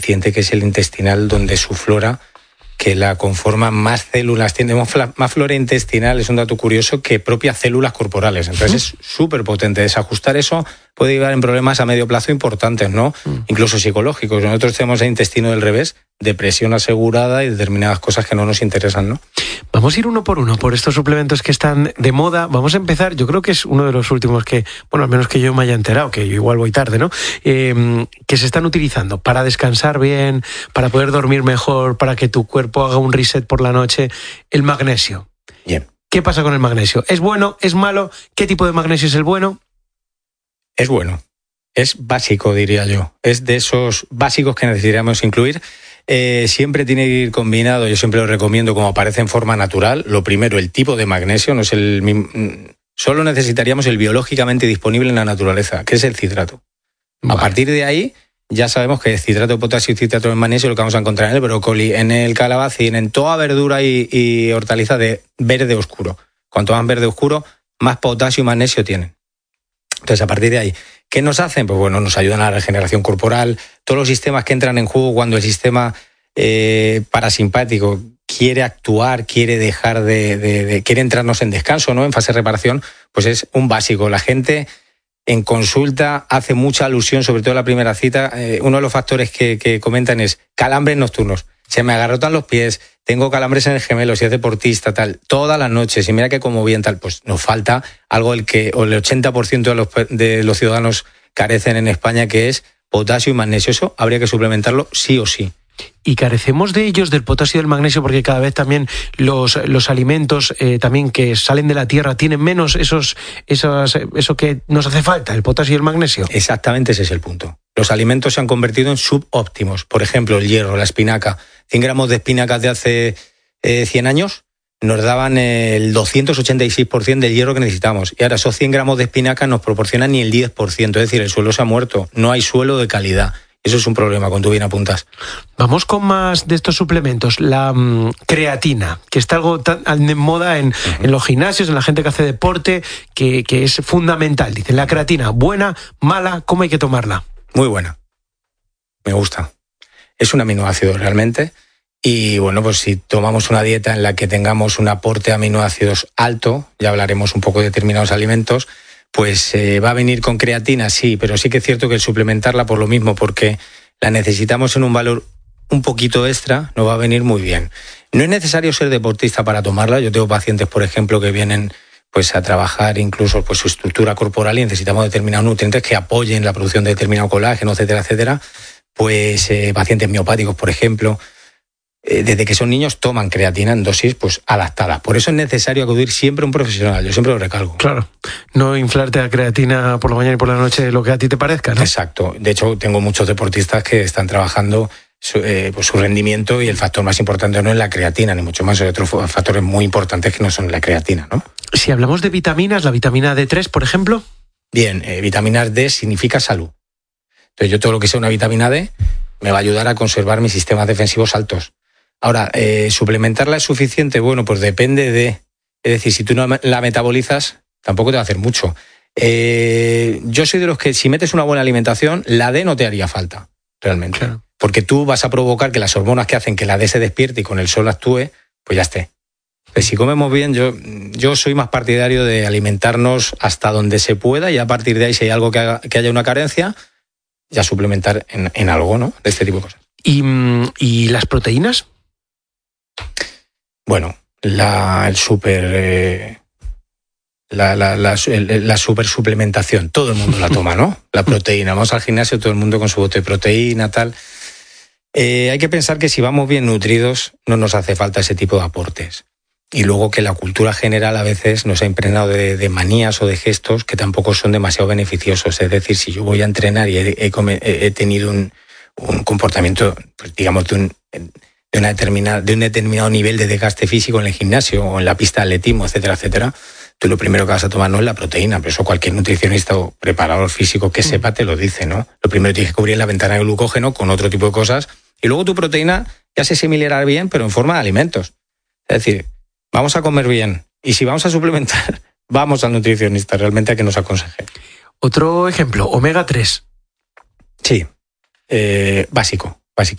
que es el intestinal, donde su flora, que la conforman más células, tiene más flora intestinal, es un dato curioso, que propias células corporales. Entonces es súper potente. Desajustar eso puede llevar en problemas a medio plazo importantes, ¿no? Incluso psicológicos. Nosotros tenemos el intestino del revés, depresión asegurada y determinadas cosas que no nos interesan, ¿no? Vamos a ir uno por estos suplementos que están de moda. Vamos a empezar, yo creo que es uno de los últimos que, bueno, al menos que yo me haya enterado, que yo igual voy tarde, ¿no? Que se están utilizando para descansar bien, para poder dormir mejor, para que tu cuerpo haga un reset por la noche. El magnesio. Bien. ¿Qué pasa con el magnesio? ¿Es bueno? ¿Es malo? ¿Qué tipo de magnesio es el bueno? Es bueno. Es básico, diría yo. Es de esos básicos que necesitaríamos incluir. Siempre tiene que ir combinado, yo siempre lo recomiendo como aparece en forma natural. Lo primero, el tipo de magnesio, no es el mismo, solo necesitaríamos el biológicamente disponible en la naturaleza, que es el citrato. Vale. A partir de ahí ya sabemos que citrato de potasio y citrato de magnesio es lo que vamos a encontrar en el brócoli, en el calabacín, en toda verdura y hortaliza de verde oscuro. Cuanto más verde oscuro, más potasio y magnesio tienen. Entonces, a partir de ahí, ¿qué nos hacen? Pues bueno, nos ayudan a la regeneración corporal, todos los sistemas que entran en juego cuando el sistema parasimpático quiere actuar, quiere dejar quiere entrarnos en descanso, ¿no? En fase de reparación, pues es un básico. La gente en consulta hace mucha alusión, sobre todo en la primera cita, uno de los factores que comentan es calambres nocturnos. Se me agarrotan los pies, tengo calambres en el gemelo, si es deportista, tal, todas las noches, y mira que como bien tal, pues nos falta algo el 80% de los ciudadanos carecen en España, que es potasio y magnesio. Eso habría que suplementarlo sí o sí. Y carecemos de ellos, del potasio y del magnesio, porque cada vez también los alimentos también que salen de la tierra tienen menos eso que nos hace falta, el potasio y el magnesio. Exactamente, ese es el punto. Los alimentos se han convertido en subóptimos. Por ejemplo, el hierro, la espinaca. 100 gramos de espinacas de hace 100 años nos daban el 286% del hierro que necesitamos. Y ahora esos 100 gramos de espinaca nos proporcionan ni el 10%. Es decir, el suelo se ha muerto. No hay suelo de calidad. Eso es un problema, cuando tú bien apuntas. Vamos con más de estos suplementos. La creatina, que está algo tan de moda en los gimnasios, en la gente que hace deporte, que es fundamental. Dicen, la creatina, ¿buena, mala? ¿Cómo hay que tomarla? Muy buena. Me gusta. Es un aminoácido realmente. Y bueno, pues si tomamos una dieta en la que tengamos un aporte de aminoácidos alto, ya hablaremos un poco de determinados alimentos, pues va a venir con creatina, sí, pero sí que es cierto que el suplementarla por lo mismo, porque la necesitamos en un valor un poquito extra, nos va a venir muy bien. No es necesario ser deportista para tomarla. Yo tengo pacientes, por ejemplo, que vienen pues a trabajar incluso pues su estructura corporal y necesitamos determinados nutrientes que apoyen la producción de determinado colágeno, etcétera, etcétera. Pues pacientes miopáticos, por ejemplo, desde que son niños toman creatina en dosis pues adaptadas. Por eso es necesario acudir siempre a un profesional. Yo siempre lo recalco. Claro, no inflarte a creatina por la mañana y por la noche lo que a ti te parezca, ¿no? Exacto. De hecho, tengo muchos deportistas que están trabajando pues su rendimiento, y el factor más importante no es la creatina, ni mucho más. Hay otros factores muy importantes que no son la creatina, ¿no? Si hablamos de vitaminas, la vitamina D3, por ejemplo. Bien, vitaminas D significa salud. Entonces yo todo lo que sea una vitamina D me va a ayudar a conservar mis sistemas defensivos altos. Ahora, ¿suplementarla es suficiente? Bueno, pues depende de... Es decir, si tú no la metabolizas, tampoco te va a hacer mucho. Yo soy de los que si metes una buena alimentación, la D no te haría falta, realmente. Claro. Porque tú vas a provocar que las hormonas que hacen que la D se despierte y con el sol actúe, pues ya esté. Pues si comemos bien, yo soy más partidario de alimentarnos hasta donde se pueda, y a partir de ahí, si hay algo que haya una carencia, ya suplementar en algo, ¿no? De este tipo de cosas. ¿Y las proteínas? Bueno, la super suplementación, todo el mundo la toma, ¿no? La proteína, vamos al gimnasio, todo el mundo con su bote de proteína, tal. Hay que pensar que si vamos bien nutridos no nos hace falta ese tipo de aportes. Y luego que la cultura general a veces nos ha impregnado de manías o de gestos que tampoco son demasiado beneficiosos. Es decir, si yo voy a entrenar y he tenido un comportamiento, pues digamos, de un determinado nivel de desgaste físico en el gimnasio o en la pista de atletismo, etcétera, etcétera, tú lo primero que vas a tomar no es la proteína, pero eso cualquier nutricionista o preparador físico que sepa te lo dice, ¿no? Lo primero tienes que cubrir la ventana de glucógeno con otro tipo de cosas, y luego tu proteína ya se asimilará bien, pero en forma de alimentos. Es decir, vamos a comer bien, y si vamos a suplementar, vamos al nutricionista realmente a que nos aconseje. Otro ejemplo, omega 3. Sí, básico.